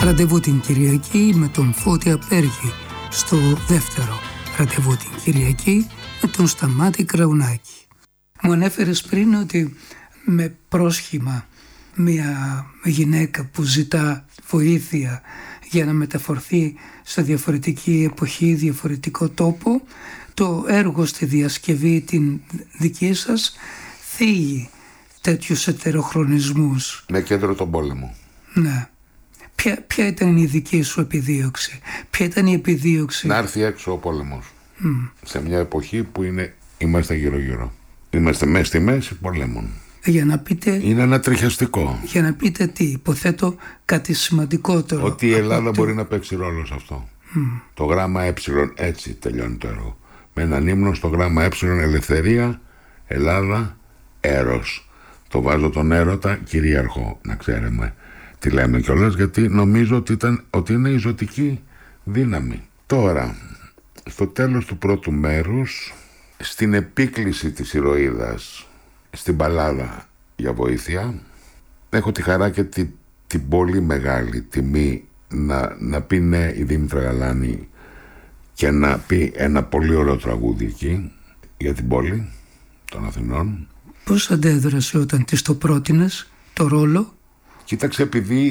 ραντεβού την Κυριακή με τον Φώτη Απέργη, στο δεύτερο ραντεβού την Κυριακή με τον Σταμάτη Κραουνάκη. Μου ανέφερες πριν ότι με πρόσχημα μια γυναίκα που ζητά βοήθεια για να μεταφορθεί σε διαφορετική εποχή, διαφορετικό τόπο, το έργο στη διασκευή την δική σας θίγει τέτοιους ετεροχρονισμούς. Με κέντρο τον πόλεμο. Ναι. Ποια ήταν η δική σου επιδίωξη? Ποια ήταν η επιδίωξη? Να έρθει έξω ο πόλεμος. Σε μια εποχή που είμαστε γύρω-γύρω. Είμαστε μέσα στη μέση πολέμων. Για να πείτε... Είναι ανατριχιαστικό. Για να πείτε τι? Υποθέτω κάτι σημαντικότερο. Ότι η Ελλάδα μπορεί να παίξει ρόλο σε αυτό. Το γράμμα ε, έτσι τελειώνει το έργο. Με έναν ύμνο στο γράμμα ε, ελευθερία, Ελλάδα, έρος. Το βάζω τον έρωτα κυρίαρχο, να ξέρουμε τι λέμε κιόλας, γιατί νομίζω ότι είναι η ζωτική δύναμη. Τώρα, στο τέλος του πρώτου μέρους, στην επίκληση της ηρωίδας, στην μπαλάδα για βοήθεια, έχω τη χαρά και την πολύ μεγάλη τιμή να πει ναι η Δήμητρα Γαλάνη και να πει ένα πολύ ωραίο τραγούδι εκεί για την πόλη των Αθηνών. Πώς αντέδρασε όταν της το πρότεινες το ρόλο? Κοίταξε, επειδή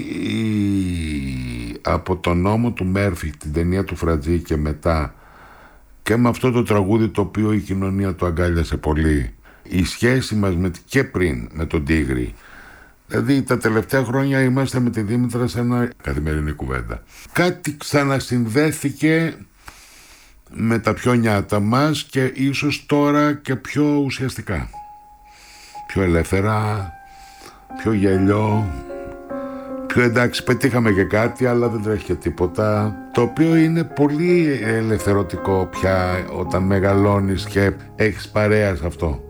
από τον νόμο του Μέρφυ, την ταινία του Φρατζή και μετά, και με αυτό το τραγούδι το οποίο η κοινωνία το αγκάλιασε πολύ, η σχέση μας και πριν με τον Τίγρη, δηλαδή τα τελευταία χρόνια είμαστε με τη Δήμητρα σε ένα καθημερινή κουβέντα. Κάτι ξανασυνδέθηκε με τα πιο νιάτα μας και ίσως τώρα και πιο ουσιαστικά. Πιο ελεύθερα, πιο γέλιο, πιο εντάξει, πετύχαμε και κάτι, αλλά δεν τρέχει και τίποτα. Το οποίο είναι πολύ ελευθερωτικό πια όταν μεγαλώνεις και έχεις παρέα σε αυτό.